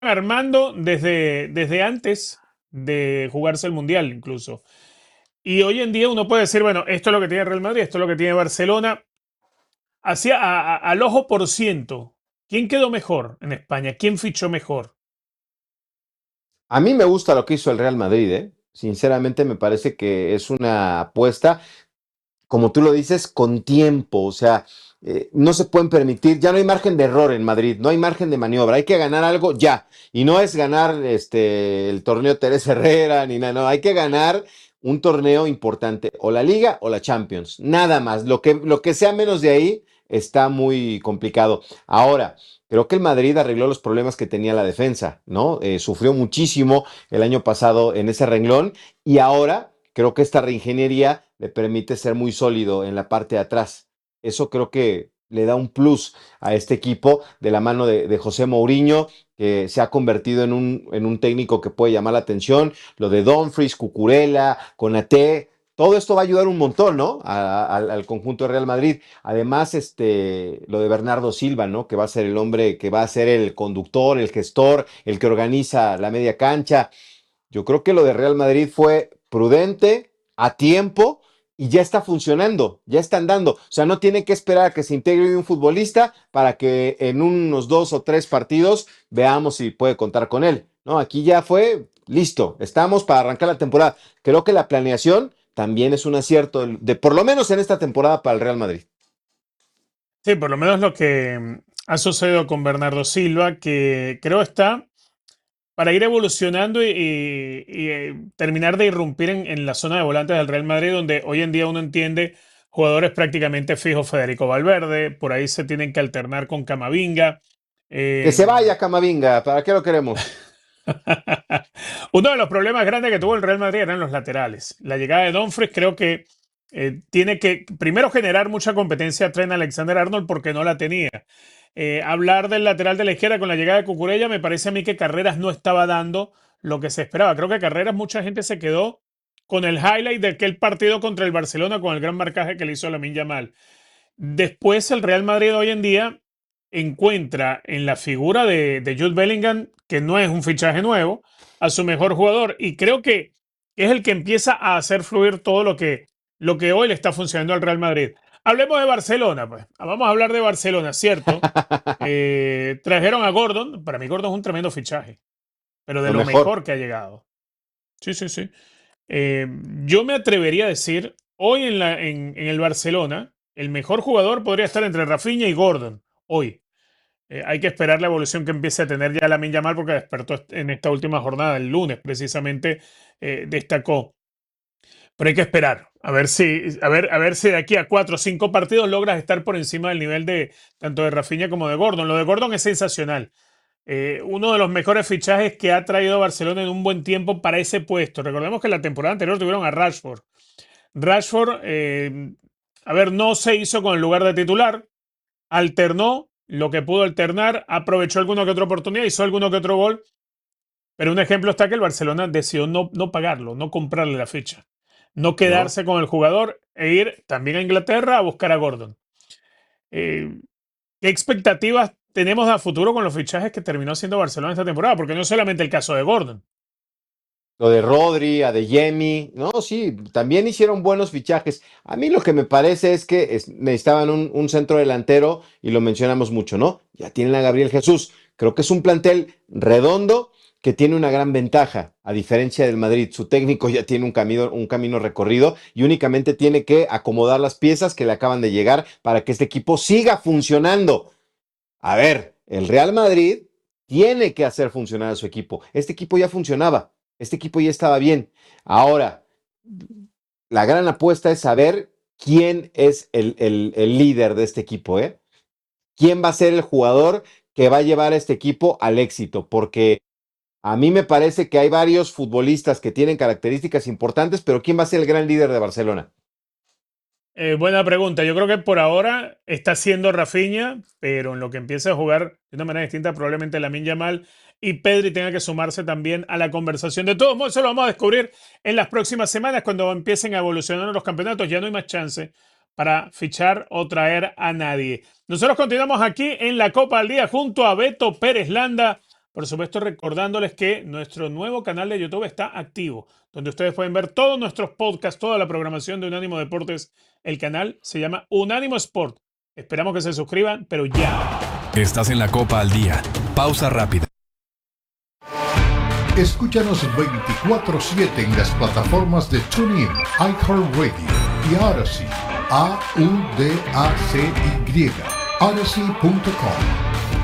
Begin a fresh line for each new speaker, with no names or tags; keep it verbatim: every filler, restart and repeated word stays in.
armando desde, desde antes de jugarse el Mundial incluso. Y hoy en día uno puede decir, bueno, esto es lo que tiene Real Madrid, esto es lo que tiene Barcelona. Hacia, a- a- al ojo por ciento, ¿quién quedó mejor en España? ¿Quién fichó mejor?
A mí me gusta lo que hizo el Real Madrid, ¿eh? Sinceramente me parece que es una apuesta, como tú lo dices, con tiempo. O sea, eh, no se pueden permitir, ya no hay margen de error en Madrid, no hay margen de maniobra, hay que ganar algo ya. Y no es ganar este, el torneo Teresa Herrera, ni nada, no, hay que ganar un torneo importante, o la Liga o la Champions, nada más. Lo que, lo que sea menos de ahí está muy complicado. Ahora, creo que el Madrid arregló los problemas que tenía la defensa, ¿no? Eh, sufrió muchísimo el año pasado en ese renglón y ahora creo que esta reingeniería le permite ser muy sólido en la parte de atrás. Eso creo que le da un plus a este equipo de la mano de, de José Mourinho, que se ha convertido en un, en un técnico que puede llamar la atención. Lo de Dumfries, Cucurella, Konaté, todo esto va a ayudar un montón, ¿no? A- a- al conjunto de Real Madrid. Además, este, lo de Bernardo Silva, ¿no? Que va a ser el hombre que va a ser el conductor, el gestor, el que organiza la media cancha. Yo creo que lo de Real Madrid fue prudente, a tiempo y ya está funcionando, ya está andando. O sea, no tiene que esperar a que se integre un futbolista para que en unos dos o tres partidos veamos si puede contar con él. No, aquí ya fue listo, estamos para arrancar la temporada. Creo que la planeación también es un acierto de, de por lo menos en esta temporada para el Real Madrid.
Sí, por lo menos lo que mm, ha sucedido con Bernardo Silva, que creo está para ir evolucionando y, y- y, eh, terminar de irrumpir en, en la zona de volantes del Real Madrid, donde hoy en día uno entiende jugadores prácticamente fijos, Federico Valverde, por ahí se tienen que alternar con Camavinga.
Que
eh,
se vaya Camavinga, ¿para qué lo queremos?
Uno de los problemas grandes que tuvo el Real Madrid eran los laterales. La llegada de Dumfries creo que eh, tiene que primero generar mucha competencia a Trent Alexander-Arnold porque no la tenía. Eh, hablar del lateral de la izquierda con la llegada de Cucurella me parece a mí que Carreras no estaba dando lo que se esperaba. Creo que Carreras mucha gente se quedó con el highlight de aquel partido contra el Barcelona con el gran marcaje que le hizo Lamine Yamal. Después el Real Madrid hoy en día encuentra en la figura de, de Jude Bellingham, que no es un fichaje nuevo, a su mejor jugador y creo que es el que empieza a hacer fluir todo lo que, lo que hoy le está funcionando al Real Madrid. Hablemos de Barcelona, pues. Vamos a hablar de Barcelona, ¿cierto? Eh, trajeron a Gordon. Para mí Gordon es un tremendo fichaje, pero de
Lo
lo
mejor.
mejor que ha llegado. Sí, sí, sí. Eh, yo me atrevería a decir, hoy en, la, en, en el Barcelona, el mejor jugador podría estar entre Rafinha y Gordon. Hoy. Eh, hay que esperar la evolución que empiece a tener ya Lamine Yamal porque despertó est- en esta última jornada, el lunes precisamente, eh, destacó. Pero hay que esperar, a ver si, a ver, a ver si de aquí a cuatro o cinco partidos logras estar por encima del nivel de tanto de Rafinha como de Gordon. Lo de Gordon es sensacional. Eh, uno de los mejores fichajes que ha traído Barcelona en un buen tiempo para ese puesto. Recordemos que la temporada anterior tuvieron a Rashford. Rashford, eh, a ver, no se hizo con el lugar de titular, alternó lo que pudo alternar, aprovechó alguna que otra oportunidad, hizo alguno que otro gol, pero un ejemplo está que el Barcelona decidió no, no pagarlo, no comprarle la ficha, no
¿No?
quedarse con el jugador e ir también a Inglaterra a buscar a Gordon. Eh, ¿Qué expectativas tenemos a futuro con los fichajes que terminó haciendo Barcelona esta temporada? Porque no es solamente el caso de Gordon.
Lo de Rodri, a de Jemi, no, sí, también hicieron buenos fichajes. A mí lo que me parece es que es- necesitaban un, un centro delantero y lo mencionamos mucho, ¿no? Ya tienen a Gabriel Jesús. Creo que es un plantel redondo que tiene una gran ventaja, a diferencia del Madrid. Su técnico ya tiene un camino, un camino recorrido y únicamente tiene que acomodar las piezas que le acaban de llegar para que este equipo siga funcionando. A ver, el Real Madrid tiene que hacer funcionar a su equipo. Este equipo ya funcionaba, este equipo ya estaba bien. Ahora, la gran apuesta es saber quién es el, el, el líder de este equipo, ¿eh? ¿Quién va a ser el jugador que va a llevar a este equipo al éxito? Porque a mí me parece que hay varios futbolistas que tienen características importantes, pero ¿quién va a ser el gran líder de Barcelona?
Eh, buena pregunta. Yo creo que por ahora está siendo Rafinha, pero en lo que empiece a jugar de una manera distinta, probablemente Lamine Yamal y Pedri tenga que sumarse también a la conversación. De todos modos, eso lo vamos a descubrir en las próximas semanas cuando empiecen a evolucionar los campeonatos. Ya no hay más chance para fichar o traer a nadie. Nosotros continuamos aquí en la Copa al Día junto a Beto Pérez Landa Por supuesto, recordándoles que nuestro nuevo canal de YouTube está activo, donde ustedes pueden ver todos nuestros podcasts, toda la programación de Unánimo Deportes. El canal se llama Unánimo Sport. Esperamos que se suscriban, pero ya.
Estás en la Copa al Día. Pausa rápida.
Escúchanos veinticuatro siete en las plataformas de TuneIn, iHeartRadio y Odyssey. A U D A C Y. Odyssey punto com.